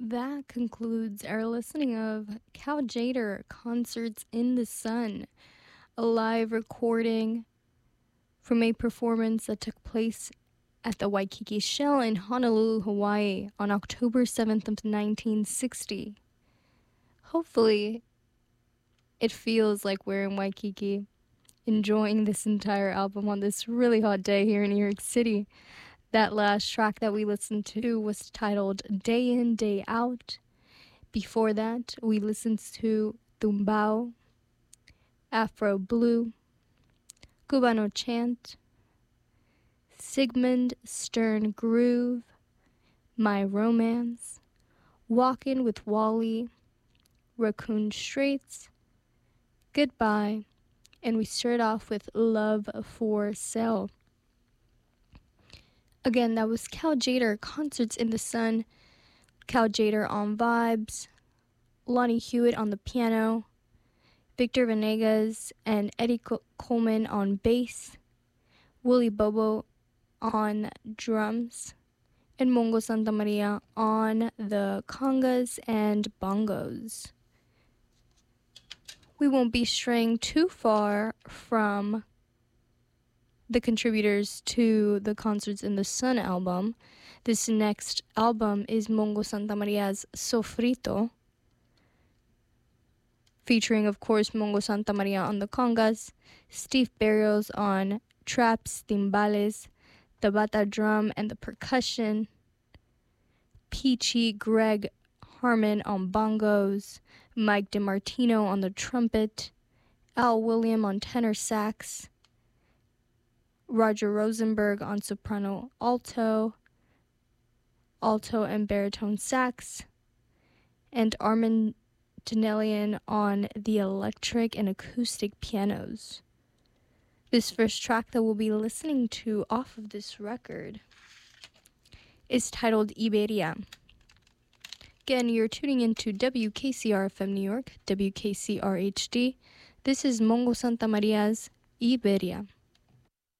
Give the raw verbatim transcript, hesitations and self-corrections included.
That concludes our listening of Cal Jader Concerts in the Sun, a live recording from a performance that took place at the Waikiki Shell in Honolulu, Hawaii on October seventh of nineteen sixty. Hopefully, it feels like we're in Waikiki, enjoying this entire album on this really hot day here in New York City. That last track that we listened to was titled Day In, Day Out. Before that, we listened to Tumbao, Afro Blue, Cubano Chant, Sigmund Stern Groove, My Romance, Walkin' with Wally, Raccoon Straits, Goodbye, and we started off with Love for Sale. Again, that was Cal Jader, Concerts in the Sun, Cal Jader on vibes, Lonnie Hewitt on the piano, Victor Venegas and Eddie Coleman on bass, Willie Bobo on drums, and Mongo Santamaria on the congas and bongos. We won't be straying too far from the contributors to the Concerts in the Sun album. This next album is Mongo Santamaria's Sofrito, featuring, of course, Mongo Santamaria on the congas, Steve Barrios on traps, timbales, the bata drum, and the percussion, Peachy Greg Harmon on bongos, Mike DiMartino on the trumpet, Al William on tenor sax, Roger Rosenberg on soprano alto, alto and baritone sax, and Armin Danelian on the electric and acoustic pianos. This first track that we'll be listening to off of this record is titled Iberia. Again, you're tuning into W K C R F M New York, W K C R H D. This is Mongo Santamaria's Iberia.